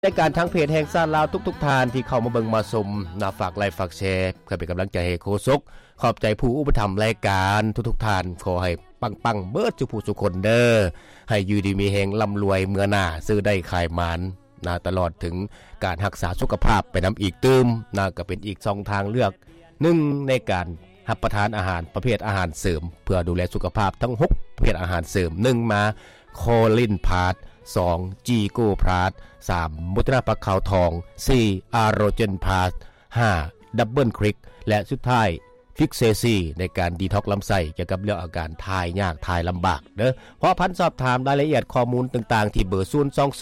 ในการทั้งเพจแห่งชาติลาวทุกๆทานที่เข้ามาเบิ่งมาชมน่าฝากไลค์ฝากแชร์เพื่อเป็นกำลังใจให้โคศกขอบใจผู้อุปถัมภ์รายการทุกๆทานขอให้ปังๆเบิดทุกผู้ทุกคนเด้อให้อยู่ดีมีแห่งร่ำรวยเมื่อหน้าซื้อได้ขายหมานตลอดถึงการรักษาสุขภาพไปนำอีกตื้มก็เป็นอีก2ทางเลือก1ในการรับประทานอาหารประเภทอาหารเสริมเพื่อดูแลสุขภาพทั้ง6ประเภทอาหารเสริม1มาโคลินพาร์ท2จีโกพาร์ท3มุตราปะขาวทอง4อาโรเจนพาร์ท5ดับเบิลคลิกและสุดท้ายฟิกเซซีในการดีท็อกลำไส้เกี่ยวกับเรื่องอาการถ่ายยากถ่ายลำบากเด้อเพราะพันสอบถามรายละเอียดข้อมูลต่างๆที่เบอร์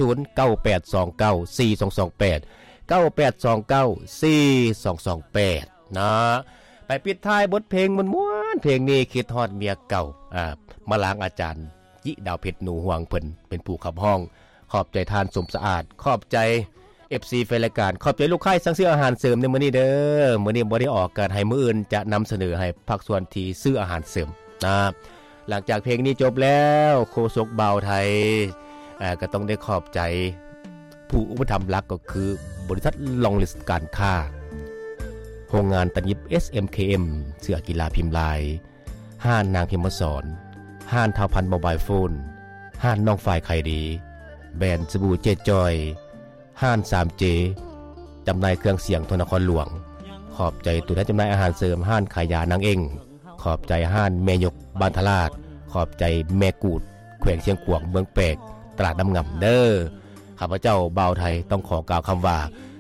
02098294228 98294228นะไปปิดท้ายบทเพลงม้วนๆเพลงนี้คิดฮอดเมียเก่ามาล้างอาจารย์ยิดาวเพชรหนูห่วงเพิ่นเป็นผู้ขับห้องขอบใจทานสมสะอาดขอบใจ FC แฟนรายการขอบใจลูกค้าสั่งซื้ออาหารเสริมในมื้อนี้เด้อมื้อนี้บ่ได้ออกกันให้มื้ออื่นจะนำเสนอให้ภาคส่วนที่ซื้ออาหารเสริมนะหลังจากเพลงนี้จบแล้วโคศกบ่าวไทยก็ต้องได้ขอบใจผู้อุปถัมภ์หลักก็คือบริษัทลองลิสการค้าโรงงานตัดเย็บ SMKM เสื้อกีฬาพิมพ์ลายห้านนางพิมพ์สอนห้านเท่าพันโมบายโฟนห้านน้องฝ่ายไข่ดีแบรนด์สบู่เจจอยห้าน 3J จำหน่ายเครื่องเสียงโทนครหลวงขอบใจตัวแทนจำหน่ายอาหารเสริมห้านขายยานางเองขอบใจห้านแม่ยกบานทลาดขอบใจแม่กูดแขวงเชียงขวางเมืองแปกตลาดน้ำงำเด้อข้าพเจ้าบ่าวไทยต้องขอกล่าวคำว่า